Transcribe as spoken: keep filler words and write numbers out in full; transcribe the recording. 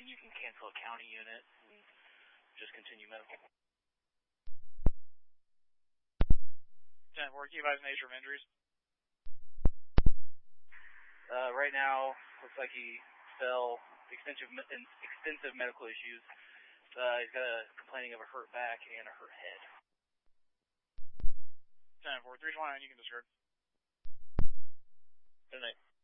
you can cancel a county unit and just continue medical. ten four, can you advise nature of injuries? Uh, right now, looks like he fell, extensive, extensive medical issues. Uh, he's got a complaining of a hurt back and a hurt head. ten four, three twenty-nine, you can discard. Good night.